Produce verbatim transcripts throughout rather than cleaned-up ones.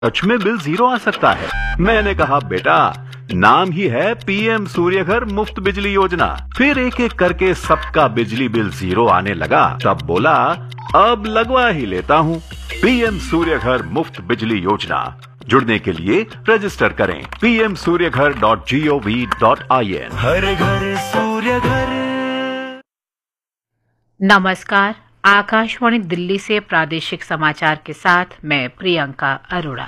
सच में bill zero आ सकता है। मैंने कहा बेटा, नाम ही है पीएम सूर्यघर मुफ्त बिजली योजना। फिर एक एक करके सबका बिजली बिल जीरो आने लगा। तब बोला अब लगवा ही लेता हूँ। पीएम सूर्यघर मुफ्त बिजली योजना, जुड़ने के लिए रजिस्टर करें P M Surya Ghar dot G O V dot I N. हर घर सूर्य घर। नमस्कार, आकाशवाणी दिल्ली से प्रादेशिक समाचार के साथ मैं प्रियंका अरोड़ा।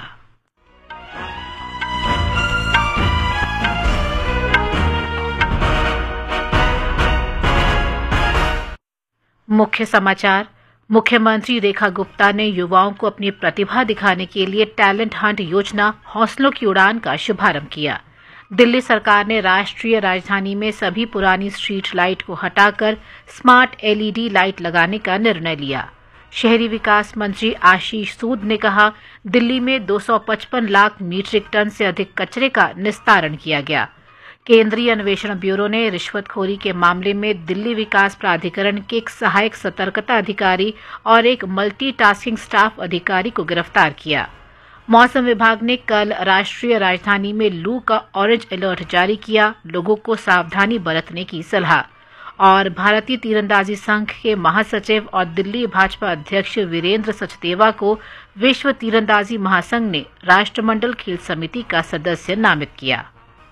मुख्य समाचार। मुख्यमंत्री रेखा गुप्ता ने युवाओं को अपनी प्रतिभा दिखाने के लिए टैलेंट हंट योजना हौसलों की उड़ान का शुभारंभ किया। दिल्ली सरकार ने राष्ट्रीय राजधानी में सभी पुरानी स्ट्रीट लाइट को हटाकर smart L E D light लगाने का निर्णय लिया। शहरी विकास मंत्री आशीष सूद ने कहा, दिल्ली में दो सौ पचपन लाख मीट्रिक टन से अधिक कचरे का निस्तारण किया गया। केंद्रीय अन्वेषण ब्यूरो ने रिश्वतखोरी के मामले में दिल्ली विकास प्राधिकरण के एक सहायक सतर्कता अधिकारी और एक मल्टीटास्किंग स्टाफ अधिकारी को गिरफ्तार किया। मौसम विभाग ने कल राष्ट्रीय राजधानी में लू का ऑरेंज अलर्ट जारी किया, लोगों को सावधानी बरतने की सलाह। और भारतीय तीरंदाजी संघ के महासचिव और दिल्ली भाजपा अध्यक्ष वीरेंद्र सचदेवा को विश्व तीरंदाजी महासंघ ने राष्ट्रमंडल खेल समिति का सदस्य नामित किया।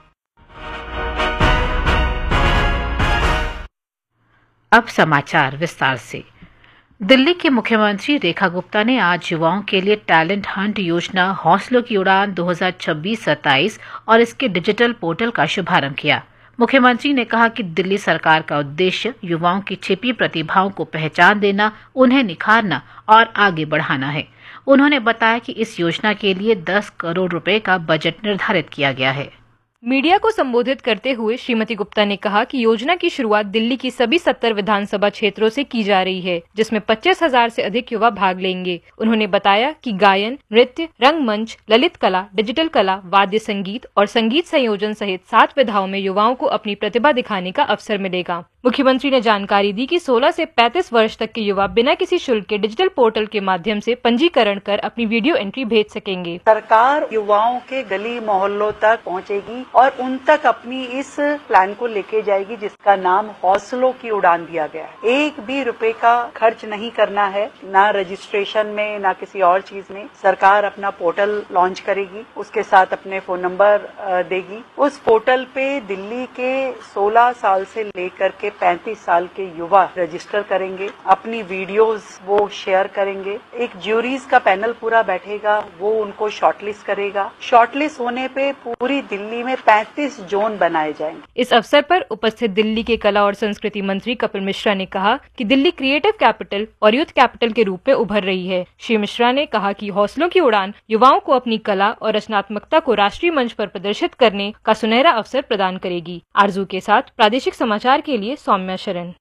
अब समाचार विस्तार से। दिल्ली के मुख्यमंत्री रेखा गुप्ता ने आज युवाओं के लिए टैलेंट हंट योजना हौसलों की उड़ान दो हज़ार छब्बीस सत्ताईस और इसके डिजिटल पोर्टल का शुभारंभ किया। मुख्यमंत्री ने कहा कि दिल्ली सरकार का उद्देश्य युवाओं की छिपी प्रतिभाओं को पहचान देना, उन्हें निखारना और आगे बढ़ाना है। उन्होंने बताया कि इस योजना के लिए दस करोड़ रुपए का बजट निर्धारित किया गया है। मीडिया को संबोधित करते हुए श्रीमती गुप्ता ने कहा कि योजना की शुरुआत दिल्ली की सभी सत्तर विधानसभा क्षेत्रों से की जा रही है, जिसमें पच्चीस हजार से अधिक युवा भाग लेंगे। उन्होंने बताया कि गायन, नृत्य, रंगमंच, ललित कला, डिजिटल कला, वाद्य संगीत और संगीत संयोजन सहित सात विधाओं में युवाओं को अपनी प्रतिभा दिखाने का अवसर मिलेगा। मुख्यमंत्री ने जानकारी दी कि सोलह से पैंतीस वर्ष तक के युवा बिना किसी शुल्क के डिजिटल पोर्टल के माध्यम से पंजीकरण कर अपनी वीडियो एंट्री भेज सकेंगे। सरकार युवाओं के गली मोहल्लों तक पहुंचेगी और उन तक अपनी इस प्लान को लेके जाएगी, जिसका नाम हौसलों की उड़ान दिया गया है। एक भी रुपए का खर्च नहीं करना है, ना रजिस्ट्रेशन में ना किसी और चीज में। सरकार अपना पोर्टल लॉन्च करेगी, उसके साथ अपने फोन नंबर देगी। उस पोर्टल पे दिल्ली के सोलह साल से लेकर के पैंतीस साल के युवा रजिस्टर करेंगे, अपनी वीडियोस वो शेयर करेंगे। एक ज्यूरीज का पैनल पूरा बैठेगा, वो उनको शॉर्टलिस्ट करेगा। शॉर्टलिस्ट होने पे पूरी दिल्ली में पैंतीस जोन बनाए जाएंगे। इस अवसर पर उपस्थित दिल्ली के कला और संस्कृति मंत्री कपिल मिश्रा ने कहा कि दिल्ली क्रिएटिव कैपिटल और यूथ कैपिटल के रूप में उभर रही है। श्री मिश्रा ने कहा कि हौसलों की उड़ान युवाओं को अपनी कला और रचनात्मकता को राष्ट्रीय मंच पर प्रदर्शित करने का सुनहरा अवसर प्रदान करेगी। आरजू के साथ प्रादेशिक समाचार के लिए सौम्या शरण।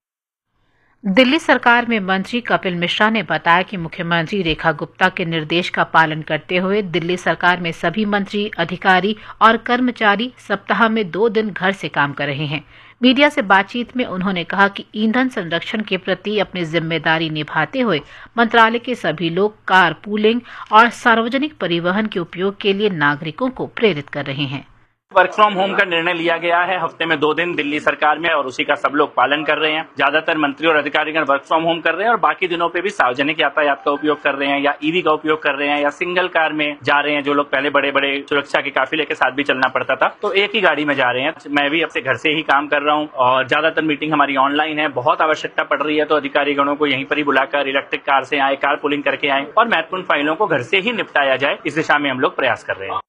दिल्ली सरकार में मंत्री कपिल मिश्रा ने बताया कि मुख्यमंत्री रेखा गुप्ता के निर्देश का पालन करते हुए दिल्ली सरकार में सभी मंत्री, अधिकारी और कर्मचारी सप्ताह में दो दिन घर से काम कर रहे हैं। मीडिया से बातचीत में उन्होंने कहा कि ईंधन संरक्षण के प्रति अपनी जिम्मेदारी निभाते हुए मंत्रालय के सभी लोग कार पूलिंग और सार्वजनिक परिवहन के उपयोग के लिए नागरिकों को प्रेरित कर रहे हैं। वर्क फ्रॉम होम का निर्णय लिया गया है हफ्ते में दो दिन दिल्ली सरकार में, और उसी का सब लोग पालन कर रहे हैं। ज्यादातर मंत्री और अधिकारीगण वर्क फ्रॉम होम कर रहे हैं और बाकी दिनों पे भी सार्वजनिक यातायात का उपयोग कर रहे हैं, या ईवी का उपयोग कर रहे हैं, या सिंगल कार में जा रहे हैं। जो लोग पहले बड़े बड़े सुरक्षा के काफिले के साथ भी चलना पड़ता था, तो एक ही गाड़ी में जा रहे हैं। मैं भी अब से घर से ही काम कर रहा हूँ और ज्यादातर मीटिंग हमारी ऑनलाइन है। बहुत आवश्यकता पड़ रही है तो अधिकारीगणों को यहीं पर ही बुलाकर इलेक्ट्रिक कार से आए, कार पुलिंग करके आए और महत्वपूर्ण फाइलों को घर से ही निपटाया जाए, इस दिशा में हम लोग प्रयास कर रहे हैं।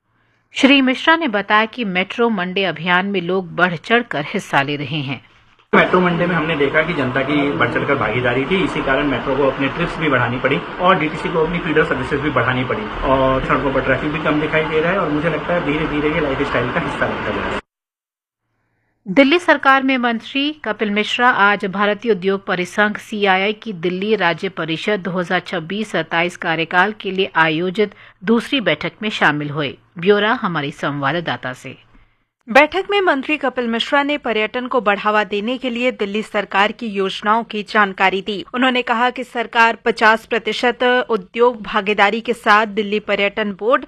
श्री मिश्रा ने बताया कि मेट्रो मंडे अभियान में लोग बढ़ चढ़कर हिस्सा ले रहे हैं। मेट्रो मंडे में हमने देखा कि जनता की बढ़ चढ़कर भागीदारी थी, इसी कारण मेट्रो को अपने ट्रिप्स भी बढ़ानी पड़ी और डीटीसी को अपनी फीडर सर्विसेज भी बढ़ानी पड़ी और सड़कों पर ट्रैफिक भी कम दिखाई दे रहा है और मुझे लगता है धीरे धीरे ये लाइफ स्टाइल का हिस्सा बनता जा रहा है। दिल्ली सरकार में मंत्री कपिल मिश्रा आज भारतीय उद्योग परिसंघ सी आई आई की दिल्ली राज्य परिषद दो हज़ार छब्बीस सत्ताईस कार्यकाल के लिए आयोजित दूसरी बैठक में शामिल हुए। ब्यौरा हमारी संवाददाता से। बैठक में मंत्री कपिल मिश्रा ने पर्यटन को बढ़ावा देने के लिए दिल्ली सरकार की योजनाओं की जानकारी दी। उन्होंने कहा कि सरकार पचास प्रतिशत उद्योग भागीदारी के साथ दिल्ली पर्यटन बोर्ड